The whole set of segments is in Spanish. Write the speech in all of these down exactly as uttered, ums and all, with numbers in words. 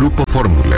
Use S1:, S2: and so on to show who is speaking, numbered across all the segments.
S1: Grupo Fórmula.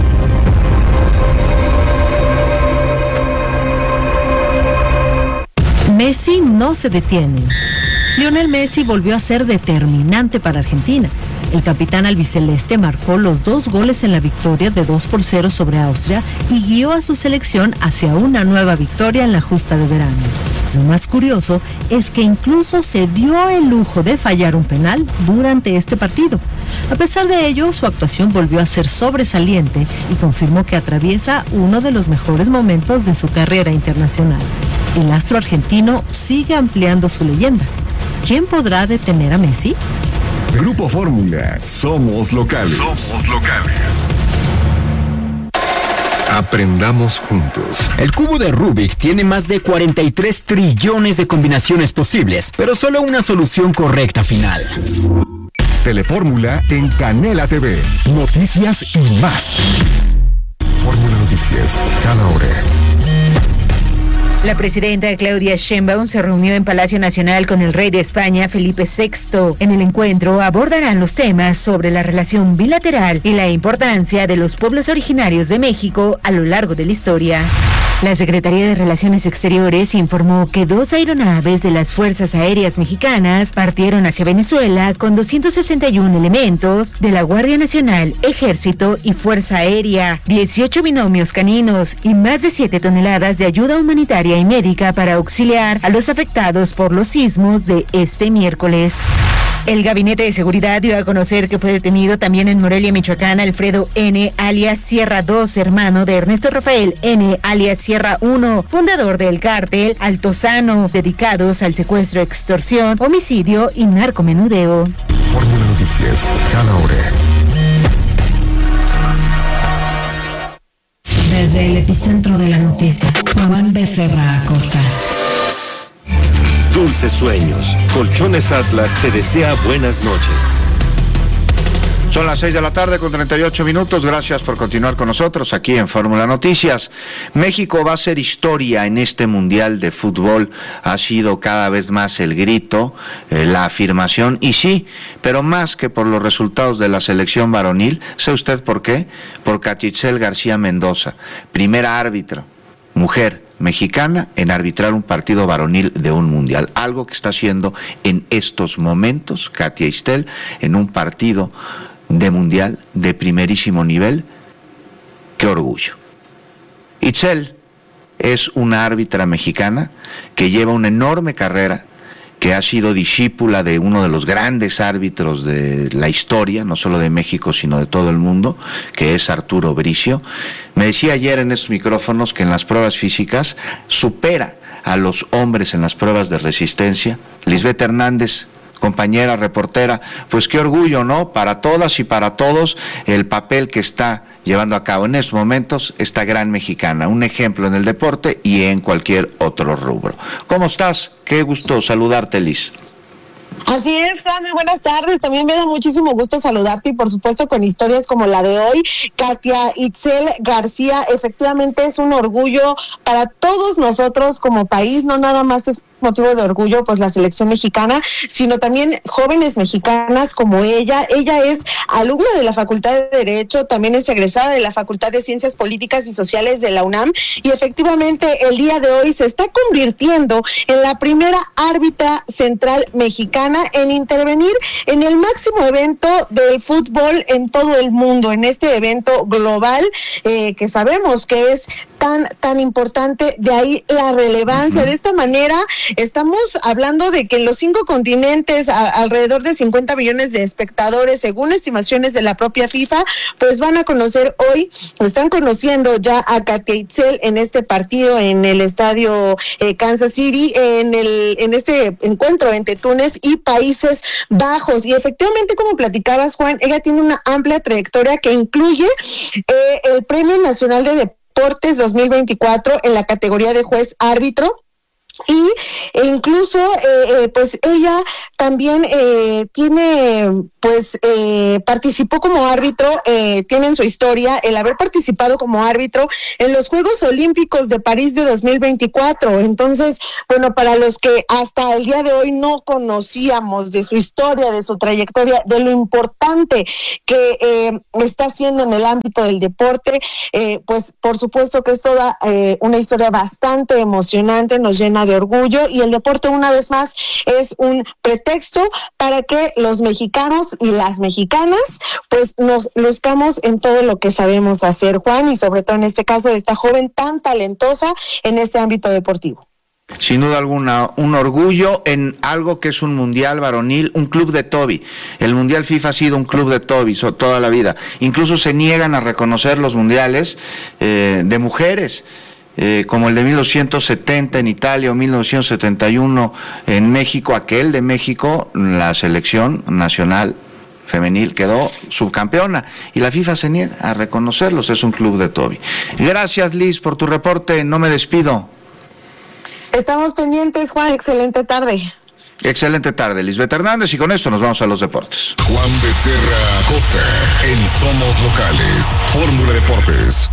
S2: Messi no se detiene. Lionel Messi volvió a ser determinante para Argentina. El capitán albiceleste marcó los dos goles en la victoria de dos por cero sobre Austria y guió a su selección hacia una nueva victoria en la justa de verano. Lo más curioso es que incluso se dio el lujo de fallar un penal durante este partido. A pesar de ello, su actuación volvió a ser sobresaliente y confirmó que atraviesa uno de los mejores momentos de su carrera internacional. El astro argentino sigue ampliando su leyenda. ¿Quién podrá detener a Messi?
S1: Grupo Fórmula, somos locales. Somos locales. Aprendamos juntos.
S3: El cubo de Rubik tiene más de cuarenta y tres trillones de combinaciones posibles, pero solo una solución correcta final.
S1: Telefórmula en Canela T V. Noticias y más. Fórmula Noticias, cada hora.
S4: La presidenta Claudia Sheinbaum se reunió en Palacio Nacional con el rey de España, Felipe sexto. En el encuentro abordarán los temas sobre la relación bilateral y la importancia de los pueblos originarios de México a lo largo de la historia. La Secretaría de Relaciones Exteriores informó que dos aeronaves de las Fuerzas Aéreas Mexicanas partieron hacia Venezuela con doscientos sesenta y uno elementos de la Guardia Nacional, Ejército y Fuerza Aérea, dieciocho binomios caninos y más de siete toneladas de ayuda humanitaria y médica para auxiliar a los afectados por los sismos de este miércoles. El Gabinete de Seguridad dio a conocer que fue detenido también en Morelia, Michoacán, Alfredo N., alias Sierra dos, hermano de Ernesto Rafael N., alias Sierra uno, fundador del cártel Altozano, dedicados al secuestro, extorsión, homicidio y narcomenudeo.
S1: Fórmula Noticias, cada hora.
S5: Desde el epicentro de la noticia, Juan Becerra Acosta.
S6: Dulces sueños. Colchones Atlas te desea buenas noches.
S7: Son las seis de la tarde con treinta y ocho minutos. Gracias por continuar con nosotros aquí en Fórmula Noticias. México va a hacer historia en este Mundial de Fútbol. Ha sido cada vez más el grito, eh, la afirmación. Y sí, pero más que por los resultados de la selección varonil. ¿Sabe usted por qué? Por Katia Itzel García Mendoza, primera árbitra, mujer mexicana en arbitrar un partido varonil de un mundial, algo que está haciendo en estos momentos Katia Itzel en un partido de mundial de primerísimo nivel. ¡Qué orgullo! Itzel es una árbitra mexicana que lleva una enorme carrera, que ha sido discípula de uno de los grandes árbitros de la historia, no solo de México, sino de todo el mundo, que es Arturo Bricio. Me decía ayer en estos micrófonos que en las pruebas físicas supera a los hombres en las pruebas de resistencia. Lisbeth Hernández, compañera reportera, pues qué orgullo, ¿no? Para todas y para todos el papel que está llevando a cabo en estos momentos esta gran mexicana, un ejemplo en el deporte y en cualquier otro rubro. ¿Cómo estás? Qué gusto saludarte, Liz.
S8: Así es, Juan, muy buenas tardes. También me da muchísimo gusto saludarte y por supuesto con historias como la de hoy. Katia Itzel García, efectivamente es un orgullo para todos nosotros como país, no nada más es motivo de orgullo pues la selección mexicana, sino también jóvenes mexicanas como ella. Ella es alumna de la Facultad de Derecho, también es egresada de la Facultad de Ciencias Políticas y Sociales de la UNAM y efectivamente el día de hoy se está convirtiendo en la primera árbitra central mexicana en intervenir en el máximo evento del fútbol en todo el mundo, en este evento global eh, que sabemos que es tan tan importante, de ahí la relevancia. Uh-huh. De esta manera estamos hablando de que en los cinco continentes a, alrededor de cincuenta millones de espectadores, según estimaciones de la propia FIFA, pues van a conocer hoy, o están conociendo ya a Katia Itzel en este partido en el estadio eh, Kansas City, en el en este encuentro entre Túnez y Países Bajos. Y efectivamente, como platicabas, Juan, ella tiene una amplia trayectoria que incluye eh, el Premio Nacional de Deportes dos mil veinticuatro en la categoría de juez árbitro. Y e incluso eh, eh, pues ella también eh, tiene pues eh, participó como árbitro, eh, tiene en su historia el haber participado como árbitro en los Juegos Olímpicos de París de dos mil veinticuatro. Entonces, bueno, para los que hasta el día de hoy no conocíamos de su historia, de su trayectoria, de lo importante que eh, está haciendo en el ámbito del deporte, eh, pues por supuesto que es toda eh, una historia bastante emocionante, nos llena de orgullo, y el deporte una vez más es un pretexto para que los mexicanos y las mexicanas pues nos luzcamos en todo lo que sabemos hacer, Juan, y sobre todo en este caso de esta joven tan talentosa en este ámbito deportivo.
S7: Sin duda alguna, un orgullo en algo que es un mundial varonil, un club de Toby. El mundial FIFA ha sido un club de Toby so, toda la vida. Incluso se niegan a reconocer los mundiales eh, de mujeres. Eh, como el de mil novecientos setenta en Italia o mil novecientos setenta y uno en México, aquel de México, la selección nacional femenil quedó subcampeona y la FIFA se niega a reconocerlos, es un club de Toby. Gracias, Liz, por tu reporte, no me despido.
S8: Estamos pendientes, Juan, excelente tarde.
S7: Excelente tarde, Lisbeth Hernández, y con esto nos vamos a los deportes.
S1: Juan Becerra Acosta, en Somos Locales, Fórmula Deportes.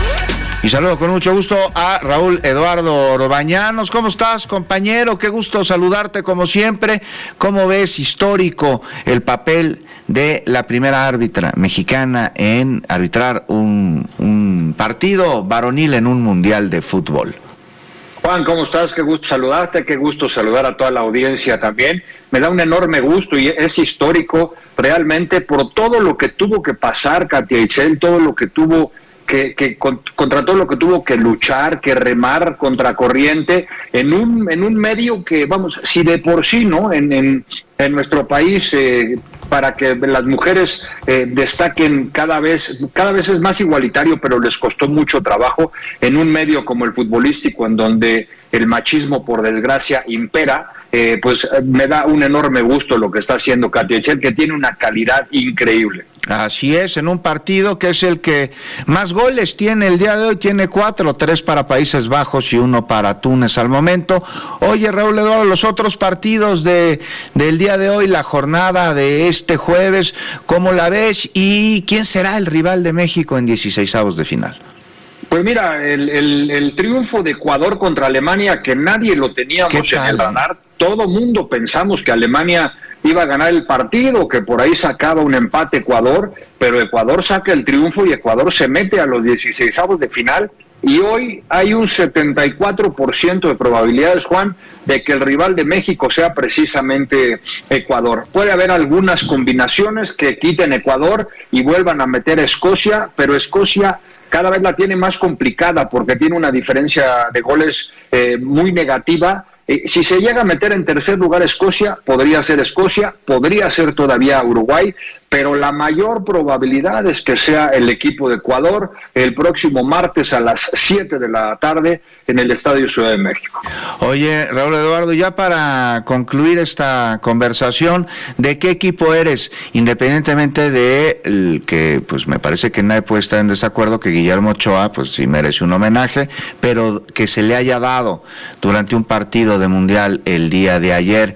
S7: Y saludo con mucho gusto a Raúl Eduardo Orbañanos. ¿Cómo estás, compañero? Qué gusto saludarte como siempre. ¿Cómo ves histórico el papel de la primera árbitra mexicana en arbitrar un, un partido varonil en un mundial de fútbol?
S9: Juan, ¿cómo estás? Qué gusto saludarte, qué gusto saludar a toda la audiencia también. Me da un enorme gusto y es histórico realmente por todo lo que tuvo que pasar Katia Itzel, todo lo que tuvo que, que contra todo lo que tuvo que luchar, que remar contra corriente en un en un medio que, vamos, si de por sí, ¿no? En, en, en nuestro país, eh, para que las mujeres eh, destaquen cada vez, cada vez es más igualitario, pero les costó mucho trabajo en un medio como el futbolístico, en donde el machismo, por desgracia, impera. Eh, pues me da un enorme gusto lo que está haciendo Katia Itzel, que tiene una calidad increíble.
S7: Así es, en un partido que es el que más goles tiene el día de hoy, tiene cuatro, tres para Países Bajos y uno para Túnez al momento. Oye, Raúl Eduardo, los otros partidos de del día de hoy, la jornada de este jueves, ¿cómo la ves? ¿Y quién será el rival de México en dieciseisavos de final?
S9: Pues mira, el, el, el triunfo de Ecuador contra Alemania, que nadie lo teníamos en el radar, todo mundo pensamos que Alemania iba a ganar el partido, que por ahí sacaba un empate Ecuador, pero Ecuador saca el triunfo y Ecuador se mete a los dieciseisavos de final, y hoy hay un setenta y cuatro por ciento de probabilidades, Juan, de que el rival de México sea precisamente Ecuador. Puede haber algunas combinaciones que quiten Ecuador y vuelvan a meter a Escocia, pero Escocia cada vez la tiene más complicada porque tiene una diferencia de goles eh, muy negativa. Eh, si se llega a meter en tercer lugar Escocia, podría ser Escocia, podría ser todavía Uruguay, pero la mayor probabilidad es que sea el equipo de Ecuador el próximo martes a las siete de la tarde en el Estadio Ciudad de México.
S7: Oye, Raúl Eduardo, ya para concluir esta conversación, ¿de qué equipo eres? Independientemente de el que, pues me parece que nadie puede estar en desacuerdo que Guillermo Ochoa, pues sí merece un homenaje, pero que se le haya dado durante un partido de Mundial el día de ayer.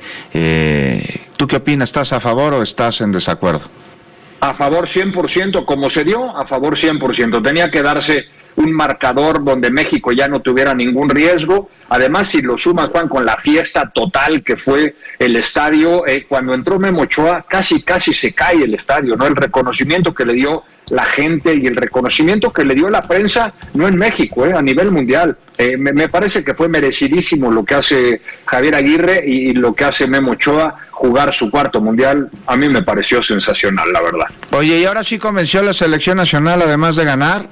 S7: Eh, ¿Tú qué opinas? ¿Estás a favor o estás en desacuerdo?
S9: A favor cien por ciento, como se dio, a favor cien por ciento. Tenía que darse un marcador donde México ya no tuviera ningún riesgo. Además, si lo sumas, Juan, con la fiesta total que fue el estadio, eh, cuando entró Memo Ochoa, casi, casi se cae el estadio, ¿no? El reconocimiento que le dio la gente y el reconocimiento que le dio la prensa, no en México, eh, a nivel mundial. Eh, me, me parece que fue merecidísimo lo que hace Javier Aguirre y lo que hace Memo Ochoa, jugar su cuarto mundial. A mí me pareció sensacional, la verdad.
S7: Oye, ¿y ahora sí convenció a la selección nacional además de ganar?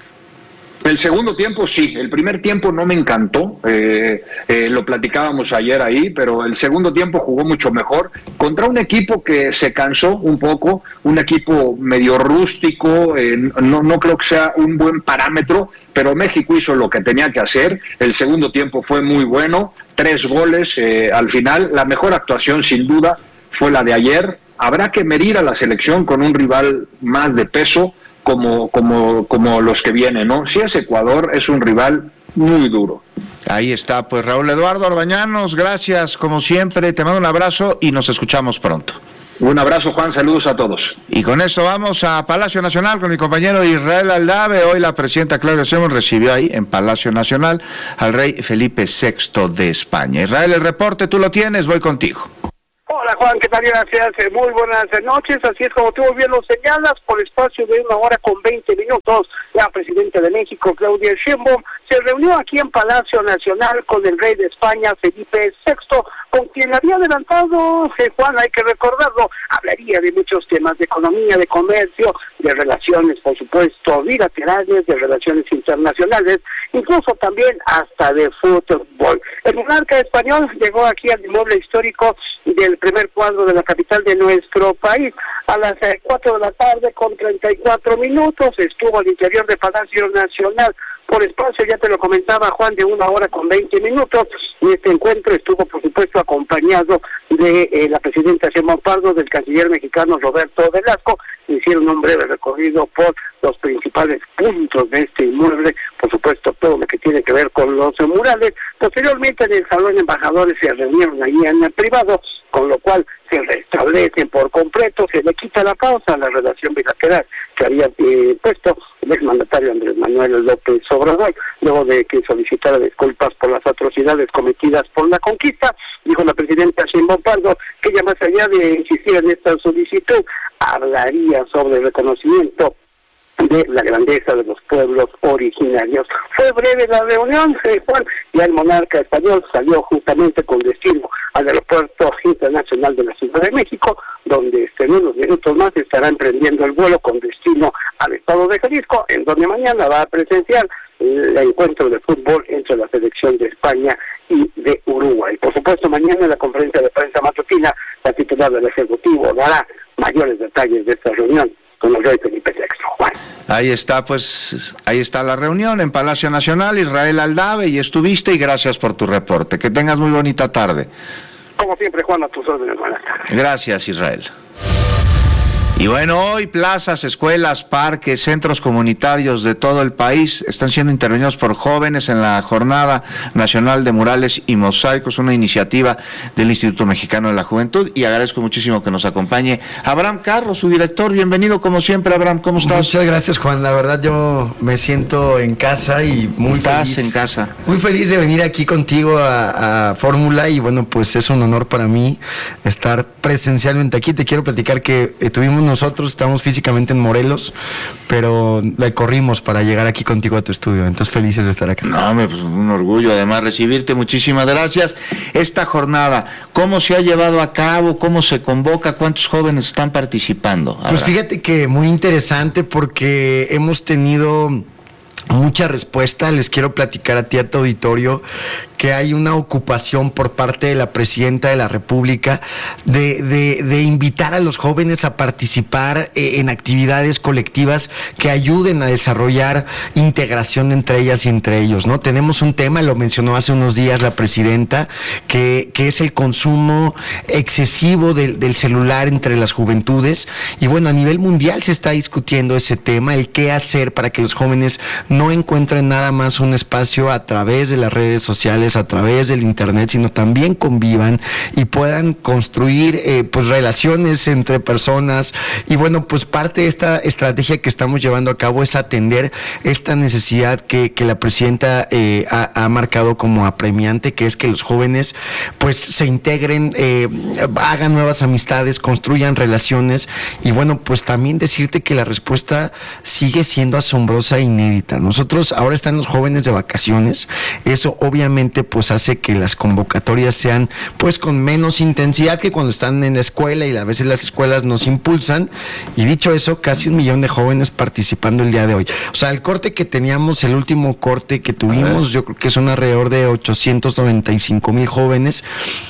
S9: El segundo tiempo sí, el primer tiempo no me encantó, eh, eh, lo platicábamos ayer ahí, pero el segundo tiempo jugó mucho mejor contra un equipo que se cansó un poco, un equipo medio rústico, eh, no, no creo que sea un buen parámetro, pero México hizo lo que tenía que hacer. El segundo tiempo fue muy bueno, tres goles eh, al final, la mejor actuación sin duda fue la de ayer. Habrá que medir a la selección con un rival más de peso, como, como, como los que vienen, ¿no? Si es Ecuador, es un rival muy duro.
S7: Ahí está, pues Raúl Eduardo Arbañanos, gracias como siempre, te mando un abrazo y nos escuchamos pronto.
S9: Un abrazo, Juan, saludos a todos.
S7: Y con eso vamos a Palacio Nacional con mi compañero Israel Aldave. Hoy la presidenta Claudia Sheinbaum recibió ahí en Palacio Nacional al rey Felipe sexto de España. Israel, el reporte tú lo tienes, voy contigo.
S10: Hola Juan, ¿qué tal? Gracias, muy buenas noches. Así es como tú bien lo señalas, por espacio de una hora con veinte minutos, la presidenta de México, Claudia Sheinbaum, se reunió aquí en Palacio Nacional con el rey de España, Felipe sexto, con quien había adelantado, eh, Juan, hay que recordarlo, hablaría de muchos temas, de economía, de comercio, de relaciones, por supuesto, bilaterales, de relaciones internacionales, incluso también hasta de fútbol. El monarca español llegó aquí al inmueble histórico del primer cuadro de la capital de nuestro país a las eh, cuatro de la tarde con treinta y cuatro minutos, estuvo al interior de Palacio Nacional por espacio, ya te lo comentaba Juan, de una hora con veinte minutos, y este encuentro estuvo por supuesto acompañado de eh, la presidenta Sheinbaum Pardo, del canciller mexicano Roberto Velasco. Hicieron un breve recorrido por los principales puntos de este inmueble, por supuesto todo lo que tiene que ver con los murales. Posteriormente en el salón de embajadores se reunieron ahí en el privado, con lo cual se restablecen por completo, se le quita la pausa a la relación bilateral que había eh, puesto el exmandatario Andrés Manuel López Obrador, luego de que solicitara disculpas por las atrocidades cometidas por la conquista. Dijo la presidenta Sheinbaum Pardo que ella, más allá de insistir en esta solicitud, hablaría sobre el reconocimiento de la grandeza de los pueblos originarios. Fue breve la reunión, eh, Juan, y el monarca español salió justamente con destino al Aeropuerto Internacional de la Ciudad de México, donde este, en unos minutos más estará emprendiendo el vuelo con destino al estado de Jalisco, en donde mañana va a presenciar el encuentro de fútbol entre la selección de España y de Uruguay. Por supuesto, mañana en la conferencia de prensa matutina, la titular del Ejecutivo dará mayores detalles de esta reunión con el rey Felipe sexto. Bueno.
S7: Ahí está, pues, ahí está la reunión en Palacio Nacional. Israel Aldave, y estuviste, y gracias por tu reporte. Que tengas muy bonita tarde.
S10: Como siempre, Juan, a tus órdenes. Buenas tardes.
S7: Gracias, Israel. Y bueno, hoy plazas, escuelas, parques, centros comunitarios de todo el país están siendo intervenidos por jóvenes en la Jornada Nacional de Murales y Mosaicos, una iniciativa del Instituto Mexicano de la Juventud, y agradezco muchísimo que nos acompañe Abraham Carlos, su director. Bienvenido como siempre, Abraham, ¿cómo estás?
S11: Muchas gracias, Juan, la verdad yo me siento en casa y muy
S7: ¿Estás
S11: feliz.
S7: en casa?
S11: Muy feliz de venir aquí contigo a, a Fórmula, y bueno, pues es un honor para mí estar presencialmente aquí. Te quiero platicar que eh, tuvimos nosotros, estamos físicamente en Morelos, pero le corrimos para llegar aquí contigo a tu estudio, entonces felices de estar acá.
S7: No, pues un orgullo además recibirte, muchísimas gracias. Esta jornada, ¿cómo se ha llevado a cabo? ¿Cómo se convoca? ¿Cuántos jóvenes están participando? Ahora,
S11: pues fíjate que muy interesante, porque hemos tenido mucha respuesta. Les quiero platicar a ti, a tu auditorio, que hay una ocupación por parte de la Presidenta de la República de, de, de invitar a los jóvenes a participar eh, en actividades colectivas que ayuden a desarrollar integración entre ellas y entre ellos, ¿no? Tenemos un tema, lo mencionó hace unos días la Presidenta, que, que es el consumo excesivo del, del celular entre las juventudes, y bueno, a nivel mundial se está discutiendo ese tema, el qué hacer para que los jóvenes no encuentren nada más un espacio a través de las redes sociales, a través del internet, sino también convivan y puedan construir eh, pues relaciones entre personas. Y bueno, pues parte de esta estrategia que estamos llevando a cabo es atender esta necesidad que, que la presidenta eh, ha, ha marcado como apremiante, que es que los jóvenes pues se integren, eh, hagan nuevas amistades, construyan relaciones. Y bueno, pues también decirte que la respuesta sigue siendo asombrosa e inédita. Nosotros ahora están los jóvenes de vacaciones, eso obviamente pues hace que las convocatorias sean pues con menos intensidad que cuando están en la escuela, y a veces las escuelas nos impulsan. Y dicho eso, casi un millón de jóvenes participando el día de hoy. O sea, el corte que teníamos, el último corte que tuvimos, yo creo que son alrededor de ochocientos noventa y cinco mil jóvenes, pero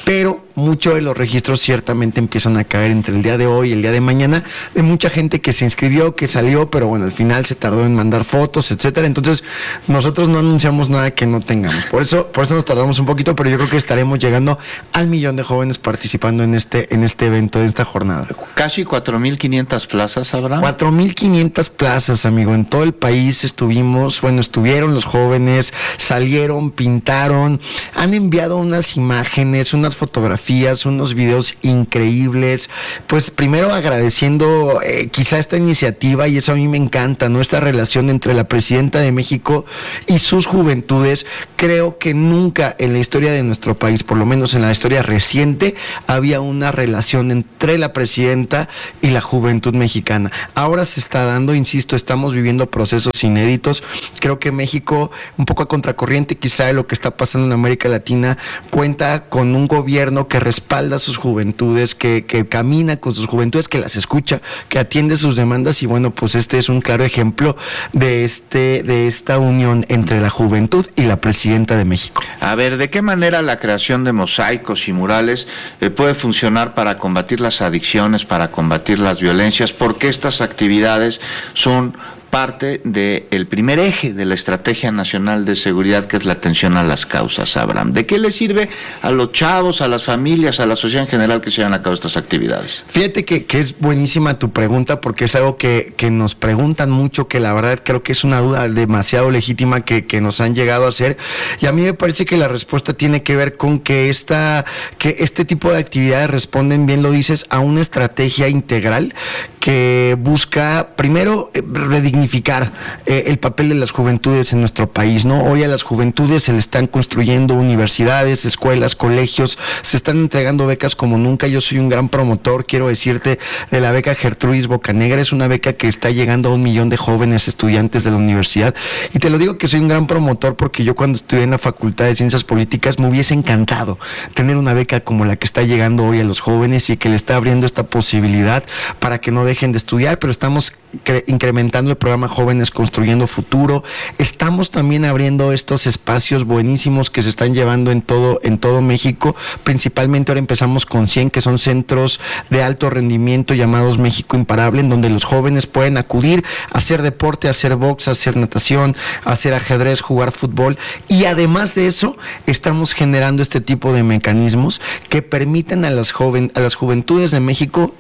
S11: muchos de los registros ciertamente empiezan a caer entre el día de hoy y el día de mañana, de mucha gente que se inscribió, que salió, pero bueno, al final se tardó en mandar fotos, etcétera. Entonces, nosotros no anunciamos nada que no tengamos. Por eso, por eso nos tardamos un poquito, pero yo creo que estaremos llegando al millón de jóvenes participando en este, en este evento, en esta jornada.
S7: Casi cuatro mil quinientas plazas, Abraham.
S11: cuatro mil quinientas plazas, amigo. En todo el país estuvimos, bueno, estuvieron los jóvenes, salieron, pintaron, han enviado unas imágenes, unas fotografías, unos videos increíbles. Pues primero agradeciendo eh, quizá esta iniciativa, y eso a mí me encanta, ¿no? Esta relación entre la presidenta de México y sus juventudes. Creo que nunca en la historia de nuestro país, por lo menos en la historia reciente, había una relación entre la presidenta y la juventud mexicana. Ahora se está dando, insisto, estamos viviendo procesos inéditos. Creo que México, un poco a contracorriente quizá de lo que está pasando en América Latina, cuenta con un gobierno que respalda a sus juventudes, que, que camina con sus juventudes, que las escucha, que atiende sus demandas, y bueno, pues este es un claro ejemplo de este, de esta unión entre la juventud y la presidenta de México.
S7: A ver, ¿de qué manera la creación de mosaicos y murales eh, puede funcionar para combatir las adicciones, para combatir las violencias? Porque estas actividades son parte del primer eje de la Estrategia Nacional de Seguridad, que es la atención a las causas, Abraham. ¿De qué le sirve a los chavos, a las familias, a la sociedad en general que se llevan a cabo estas actividades?
S11: Fíjate que, que es buenísima tu pregunta, porque es algo que, que nos preguntan mucho, que la verdad creo que es una duda demasiado legítima que, que nos han llegado a hacer, y a mí me parece que la respuesta tiene que ver con que, esta, que este tipo de actividades responden, bien lo dices, a una estrategia integral que busca, primero, redignificar eh, el papel de las juventudes en nuestro país, ¿no? Hoy a las juventudes se le están construyendo universidades, escuelas, colegios, se están entregando becas como nunca. Yo soy un gran promotor, quiero decirte, de la beca Gertrudis Bocanegra. Es una beca que está llegando a un millón de jóvenes estudiantes de la universidad, y te lo digo que soy un gran promotor porque yo, cuando estudié en la Facultad de Ciencias Políticas, me hubiese encantado tener una beca como la que está llegando hoy a los jóvenes, y que le está abriendo esta posibilidad para que no dejen de estudiar. Pero estamos cre- incrementando el programa Jóvenes Construyendo Futuro. Estamos también abriendo estos espacios buenísimos que se están llevando en todo, en todo México. Principalmente ahora empezamos con cien, que son centros de alto rendimiento llamados México Imparable, en donde los jóvenes pueden acudir a hacer deporte, a hacer box, a hacer natación, a hacer ajedrez, jugar fútbol. Y además de eso, estamos generando este tipo de mecanismos que permiten a las joven, a las juventudes de México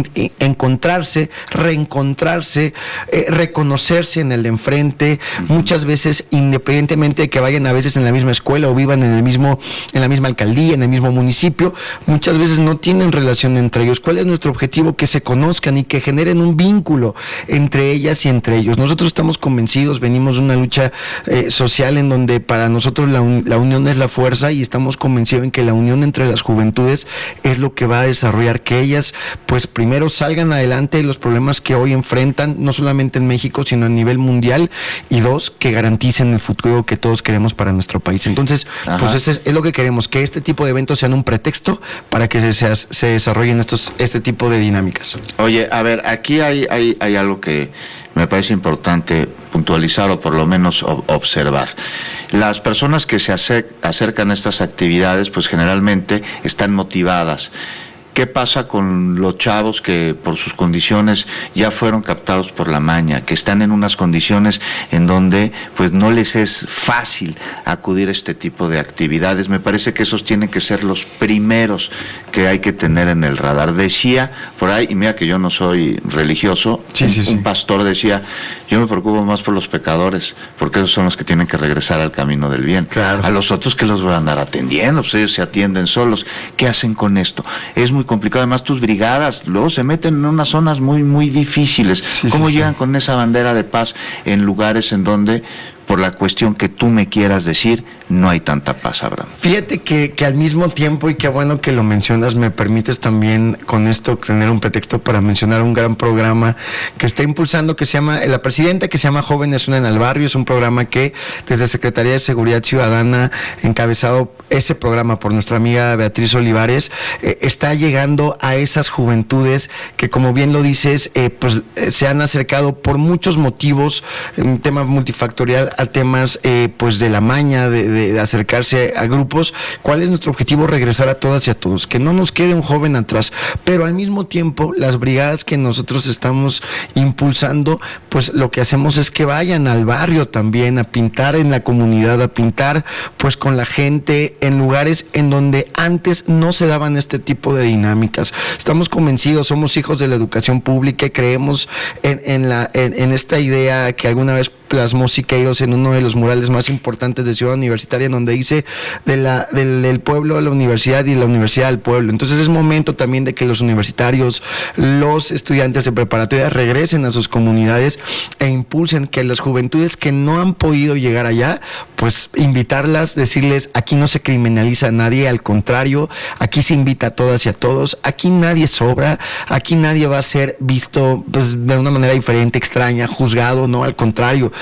S11: encontrarse, reencontrarse, eh, reconocerse en el de enfrente. Uh-huh. Muchas veces, independientemente de que vayan a veces en la misma escuela o vivan en el mismo, en la misma alcaldía, en el mismo municipio, muchas veces no tienen relación entre ellos. ¿Cuál es nuestro objetivo? Que se conozcan y que generen un vínculo entre ellas y entre ellos. Nosotros estamos convencidos, venimos de una lucha eh, social en donde para nosotros la, un, la unión es la fuerza, y estamos convencidos en que la unión entre las juventudes es lo que va a desarrollar que ellas, pues, primero salgan adelante de los problemas que hoy enfrentan, no solamente en México, sino a nivel mundial, y dos, que garanticen el futuro que todos queremos para nuestro país. Entonces, Ajá. pues ese es, es lo que queremos, que este tipo de eventos sean un pretexto para que se, se desarrollen estos este tipo de dinámicas.
S7: Oye, a ver, aquí hay, hay, hay algo que me parece importante puntualizar, o por lo menos observar. Las personas que se acercan a estas actividades, pues generalmente están motivadas. ¿Qué pasa con los chavos que por sus condiciones ya fueron captados por la maña, que están en unas condiciones en donde pues no les es fácil acudir a este tipo de actividades? Me parece que esos tienen que ser los primeros que hay que tener en el radar. Decía por ahí, y mira que yo no soy religioso,
S11: sí,
S7: un,
S11: sí, sí.
S7: un pastor decía, yo me preocupo más por los pecadores, porque esos son los que tienen que regresar al camino del bien.
S11: Claro.
S7: A los otros que los van a andar atendiendo, pues ellos se atienden solos. ¿Qué hacen con esto? Es muy complicado. Además, tus brigadas luego se meten en unas zonas muy, muy difíciles.
S11: Sí,
S7: ¿Cómo
S11: sí,
S7: llegan
S11: sí.
S7: con esa bandera de paz en lugares en donde, por la cuestión que tú me quieras decir, no hay tanta paz, Abraham?
S11: Fíjate que, que al mismo tiempo, y qué bueno que lo mencionas, me permites también con esto tener un pretexto para mencionar un gran programa que está impulsando, que se llama, la presidenta, que se llama Jóvenes Unen al Barrio. Es un programa que desde Secretaría de Seguridad Ciudadana, encabezado ese programa por nuestra amiga Beatriz Olivares, eh, está llegando a esas juventudes que, como bien lo dices, eh, pues eh, se han acercado por muchos motivos, un tema multifactorial, a temas eh, pues de la maña, de, de, de acercarse a grupos. ¿Cuál es nuestro objetivo? Regresar a todas y a todos, que no nos quede un joven atrás, pero al mismo tiempo las brigadas que nosotros estamos impulsando, pues lo que hacemos es que vayan al barrio también a pintar en la comunidad, a pintar pues con la gente en lugares en donde antes no se daban este tipo de dinámicas. Estamos convencidos, somos hijos de la educación pública y creemos en, en, la, en, en esta idea que alguna vez plasmó Siqueiros en uno de los murales más importantes de Ciudad Universitaria, en donde dice de la, del, del pueblo a la universidad y de la universidad al pueblo. Entonces es momento también de que los universitarios, los estudiantes de preparatoria regresen a sus comunidades e impulsen que las juventudes que no han podido llegar allá, pues invitarlas, decirles, aquí no se criminaliza a nadie, al contrario, aquí se invita a todas y a todos, aquí nadie sobra, aquí nadie va a ser visto pues, de una manera diferente, extraña, juzgado, no, al contrario,